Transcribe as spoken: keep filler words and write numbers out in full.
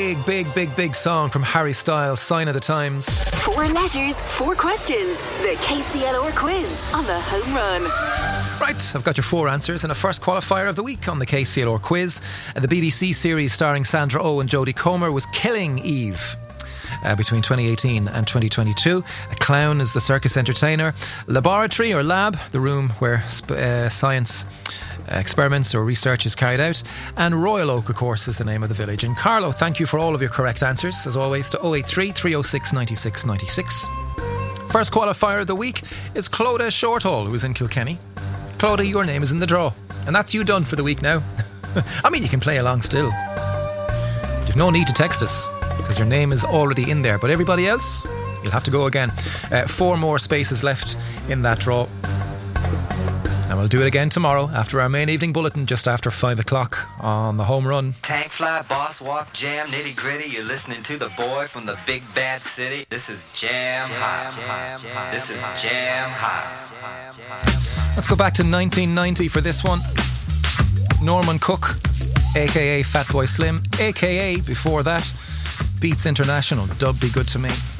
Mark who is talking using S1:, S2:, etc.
S1: big, big, big, big song from Harry Styles, Sign of the Times.
S2: Four letters, four questions. The K C L R quiz on the Home Run.
S1: Right, I've got your four answers and a first qualifier of the week on the K C L R quiz. Uh, the B B C series starring Sandra Oh and Jodie Comer was Killing Eve. Uh, between twenty eighteen and twenty twenty-two. A clown is the circus entertainer. Laboratory or lab, the room where sp- uh, science uh, experiments or research is carried out. And Royal Oak, of course, is the name of the village. And Carlo, thank you for all of your correct answers, as always, to oh eight three, three oh six, nine six nine six. First qualifier of the week is Clodagh Shorthall, who's in Kilkenny. Clodagh, your name is in the draw. And that's you done for the week now. I mean, you can play along still. You've no need to text us, because your name is already in there. But everybody else, you'll have to go again. Uh, four more spaces left in that draw. And we'll do it again tomorrow after our main evening bulletin, just after five o'clock on the Home Run.
S3: Tank fly, boss walk, jam, nitty gritty. You're listening to the boy from the big bad city. This is Jam, jam Hot. Jam, jam, this is Jam Hot.
S1: Let's go back to nineteen ninety for this one. Norman Cook, aka Fatboy Slim, aka before that, Beats International, Dub Be Good To Me.